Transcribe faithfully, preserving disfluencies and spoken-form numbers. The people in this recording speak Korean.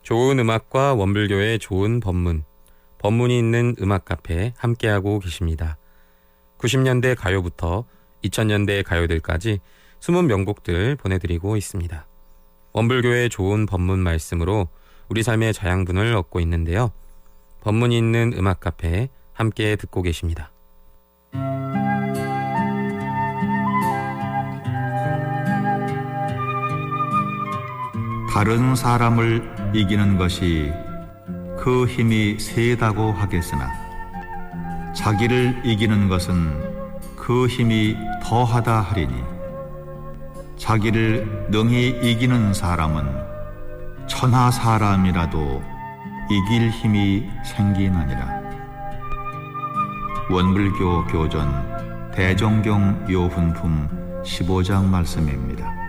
좋은 음악과 원불교의 좋은 법문, 법문이 있는 음악 카페 함께하고 계십니다. 구십 년대 가요부터 이천 년대 가요들까지 숨은 명곡들 보내드리고 있습니다. 원불교의 좋은 법문 말씀으로 우리 삶의 자양분을 얻고 있는데요. 법문이 있는 음악 카페 함께 듣고 계십니다. 다른 사람을 이기는 것이 그 힘이 세다고 하겠으나 자기를 이기는 것은 그 힘이 더하다 하리니 자기를 능히 이기는 사람은 천하 사람이라도 이길 힘이 생기나니라. 원불교 교전 대종경 요훈품 십오 장 말씀입니다.